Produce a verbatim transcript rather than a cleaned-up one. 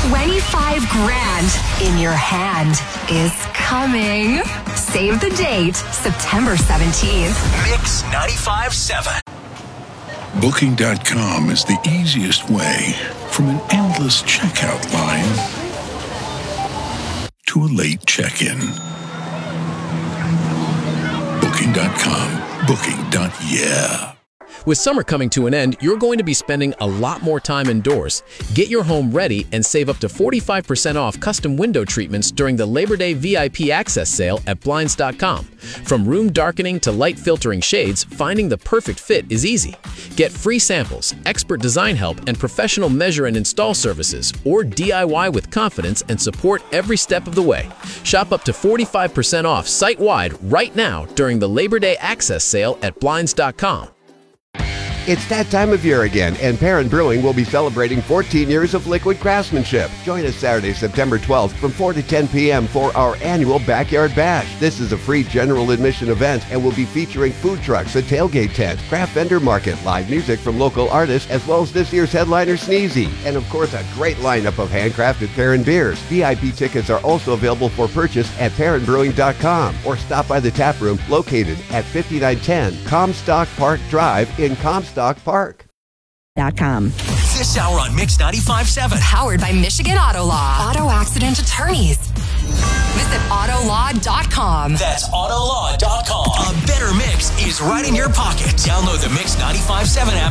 twenty-five grand in your hand is coming. Save the date, September seventeenth. Mix ninety-five point seven. Booking dot com is the easiest way from an endless checkout line to a late check-in. Booking dot com. Booking. Yeah. With summer coming to an end, you're going to be spending a lot more time indoors. Get your home ready and save up to forty-five percent off custom window treatments during the Labor Day V I P Access Sale at Blinds dot com. From room darkening to light filtering shades, finding the perfect fit is easy. Get free samples, expert design help, and professional measure and install services, or D I Y with confidence and support every step of the way. Shop up to forty-five percent off site-wide right now during the Labor Day Access Sale at Blinds dot com. It's that time of year again, and Perrin Brewing will be celebrating fourteen years of liquid craftsmanship. Join us Saturday, September twelfth from four to ten p.m. for our annual Backyard Bash. This is a free general admission event and will be featuring food trucks, a tailgate tent, craft vendor market, live music from local artists, as well as this year's headliner Sneezy. And of course, a great lineup of handcrafted Perrin beers. V I P tickets are also available for purchase at Perrin Brewing dot com or stop by the tap room located at fifty-nine ten Comstock Park Drive in Comstock Park. Dot com. This hour on Mix ninety-five point seven. Powered by Michigan Auto Law. Auto accident attorneys. Visit auto law dot com. That's auto law dot com. A better mix is right in your pocket. Download the Mix ninety-five point seven app